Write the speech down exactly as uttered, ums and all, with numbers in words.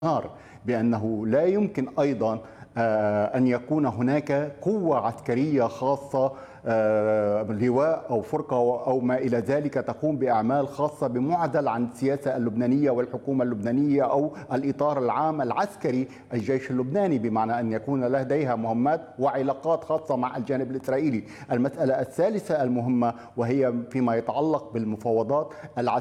نار بأنه لا يمكن أيضا آه، أن يكون هناك قوة عسكرية خاصة، آه، لواء أو فرقة أو ما إلى ذلك، تقوم بأعمال خاصة بمعزل عن السياسة اللبنانية والحكومة اللبنانية أو الإطار العام العسكري الجيش اللبناني، بمعنى أن يكون لديها مهمات وعلاقات خاصة مع الجانب الإسرائيلي. المسألة الثالثة المهمة وهي فيما يتعلق بالمفاوضات العسكرية